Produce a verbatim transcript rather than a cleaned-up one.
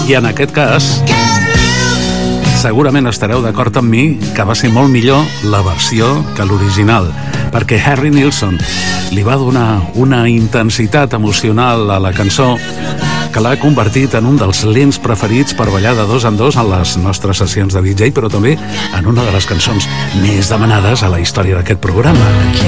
I en aquest cas, segurament estareu d'acord amb mi que va ser molt millor la versió que l'original, perquè Harry Nilsson li va donar una intensitat emocional a la cançó que l'ha convertit en un dels lents preferits per ballar de dos en dos en les nostres sessions de D J, però també en una de les cançons més demanades a la història d'aquest programa.